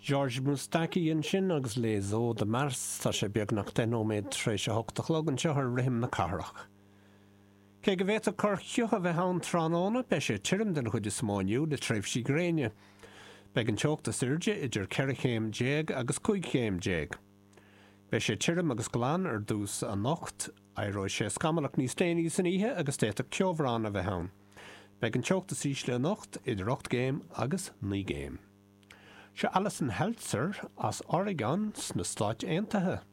George Moustaki an sin agus lézó de mars tá sé beag nach denóméid trééis se hochtachlog an seo rihim na carach. Cé go bhéit a chur chiucha bheith an tránóna be sé tirim den chuid is mániu de tréimh sí gréine. Beg an teocht a sirde idir 4 agus 5. Be sé tirim agus glán ar dús a nocht a roi sé scamalach níos déanaí san ihe agus déach ceomhrán a bheith ann. Beg an teocht a síos le nocht idir 8 agus 9. Se Alison Heltzer as Oregon sna Stáit Aontaithe.